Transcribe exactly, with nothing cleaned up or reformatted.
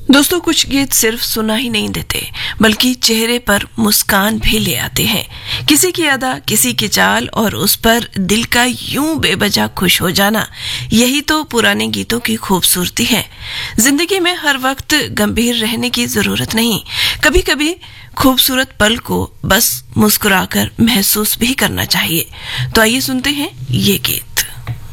दोस्तों, कुछ गीत सिर्फ सुना ही नहीं देते बल्कि चेहरे पर मुस्कान भी ले आते हैं। किसी की अदा, किसी की चाल और उस पर दिल का यूं बेवजह खुश हो जाना, यही तो पुराने गीतों की खूबसूरती है। जिंदगी में हर वक्त गंभीर रहने की जरूरत नहीं, कभी कभी खूबसूरत पल को बस मुस्कुराकर महसूस भी करना चाहिए। तो आइए सुनते हैं ये गीत।